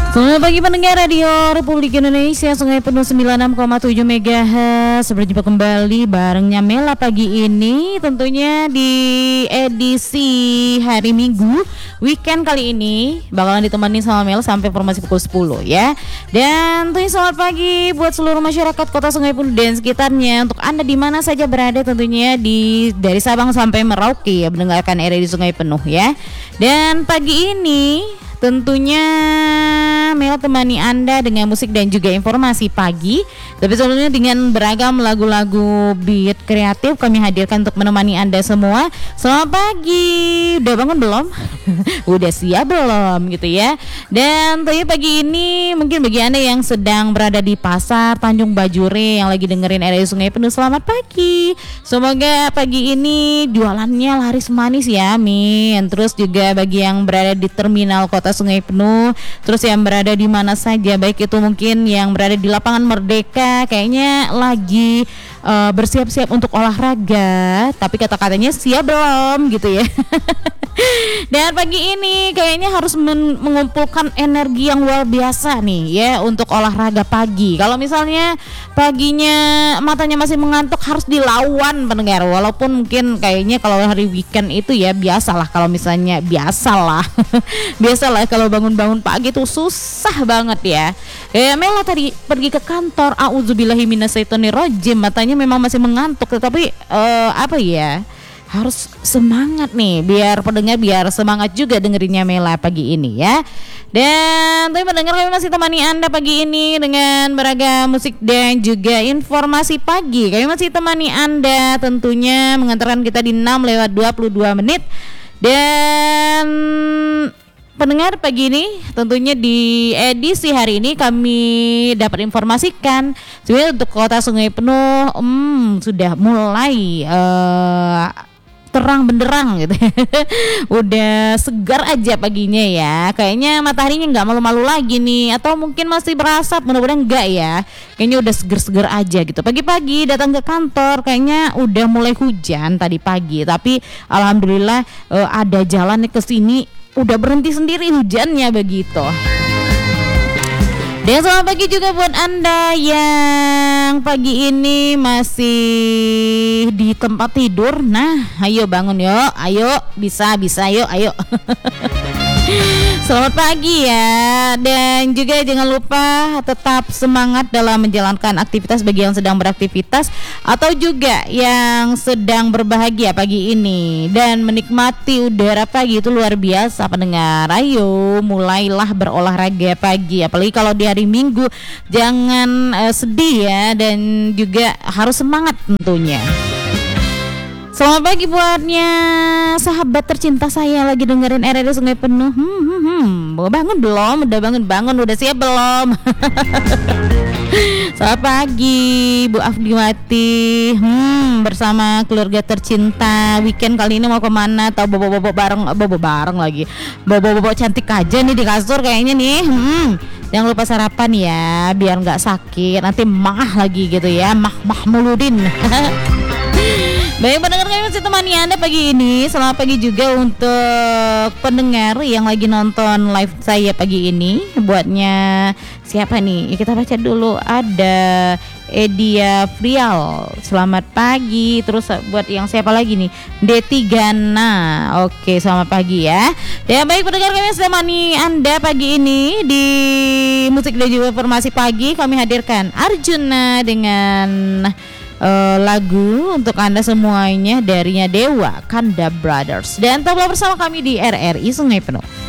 Selamat pagi pendengar Radio Republik Indonesia, Sungai Penuh 96,7 MHz. Berjumpa kembali barengnya Mela pagi ini, tentunya di edisi hari Minggu weekend kali ini bakalan ditemani sama Mel sampai informasi pukul 10 ya. Dan tentunya selamat pagi buat seluruh masyarakat Kota Sungai Penuh dan sekitarnya. Untuk Anda di mana saja berada, tentunya dari Sabang sampai Merauke ya, mendengarkan RRI Sungai Penuh ya. Dan pagi ini tentunya Mel temani Anda dengan musik dan juga informasi pagi. Tapi sebelumnya dengan beragam lagu-lagu beat kreatif kami hadirkan untuk menemani Anda semua. Selamat pagi, udah bangun belum? Udah siap belum gitu ya. Dan tentunya pagi ini mungkin bagi Anda yang sedang berada di pasar Tanjung Bajure yang lagi dengerin RRI Sungai Penuh, selamat pagi. Semoga pagi ini jualannya laris manis ya, amin. Terus juga bagi yang berada di terminal Kota Sungai Penuh, terus yang berada di mana saja, baik itu mungkin yang berada di lapangan Merdeka kayaknya lagi bersiap-siap untuk olahraga, tapi kata-katanya siap belum gitu ya. Dan pagi ini kayaknya harus mengumpulkan energi yang luar biasa nih ya untuk olahraga pagi. Kalau misalnya paginya matanya masih mengantuk, harus dilawan pendengar. Walaupun mungkin kayaknya kalau hari weekend itu ya biasalah, kalau misalnya biasalah kalau bangun-bangun pagi tuh susah banget ya. Mela tadi pergi ke kantor, auzubillahi minasyaitonirrajim, matanya memang masih mengantuk, tetapi harus semangat nih, biar pendengar biar semangat juga dengerinnya Mela pagi ini ya. Dan tapi pendengar, kami masih temani Anda pagi ini dengan beragam musik dan juga informasi pagi. Kami masih temani Anda tentunya mengantarkan kita di 6:22. Dan pendengar pagi ini tentunya di edisi hari ini kami dapat informasikan sebenarnya untuk Kota Sungai Penuh sudah mulai terang benderang gitu. Udah segar aja paginya ya. Kayaknya mataharinya nggak malu-malu lagi nih, atau mungkin masih berasap, mudah-mudahan enggak ya. Kayaknya udah seger-seger aja gitu. Pagi-pagi datang ke kantor kayaknya udah mulai hujan tadi pagi, tapi alhamdulillah ada jalan ke sini udah berhenti sendiri hujannya begitu. Dan selamat pagi juga buat Anda yang pagi ini masih di tempat tidur. Nah, ayo bangun yuk, ayo bisa yuk, ayo. Selamat pagi ya. Dan juga jangan lupa tetap semangat dalam menjalankan aktivitas bagi yang sedang beraktivitas atau juga yang sedang berbahagia pagi ini dan menikmati udara pagi itu luar biasa pendengar. Ayo mulailah berolahraga pagi, apalagi kalau di hari Minggu. Jangan sedih ya, dan juga harus semangat tentunya. Selamat pagi buatnya sahabat tercinta saya lagi dengerin RRI Sungai Penuh. Bangun belum? Udah bangun, udah siap belum? Selamat pagi Bu Afdiwati, bersama keluarga tercinta. Weekend kali ini mau kemana? Tahu bobo bareng lagi. Bobo cantik aja nih di kasur kayaknya nih. Jangan lupa sarapan ya, biar nggak sakit. Nanti mah lagi gitu ya, mah muludin. Baik pendengar, kami masih temani Anda pagi ini. Selamat pagi juga untuk pendengar yang lagi nonton live saya pagi ini. Buatnya siapa nih? Kita baca dulu. Ada Edia Frial, selamat pagi. Terus buat yang siapa lagi nih? D3na. Oke, selamat pagi ya. Ya baik pendengar, kami masih temani Anda pagi ini di musik dan juga informasi pagi. Kami hadirkan Arjuna dengan lagu untuk Anda semuanya darinya Dewa Kanda Brothers. Dan tetaplah bersama kami di RRI Sungai Penuh.